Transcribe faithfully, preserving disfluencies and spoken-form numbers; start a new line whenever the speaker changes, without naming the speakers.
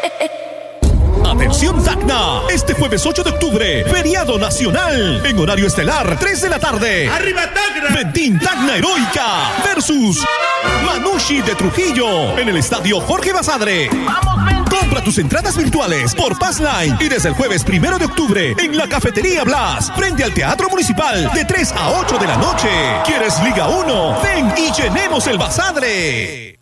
Atención Tacna, este jueves ocho de octubre, feriado nacional, en horario estelar, tres de la tarde.
¡Arriba Tacna!
Ventín Tacna Heroica versus Manushi de Trujillo, en el estadio Jorge Basadre.
¡Vamos, Ventín!
Compra tus entradas virtuales por Passline y desde el jueves primero de octubre en la Cafetería Blas, frente al Teatro Municipal, de tres a ocho de la noche. ¿Quieres Liga uno? Ven y llenemos el Basadre.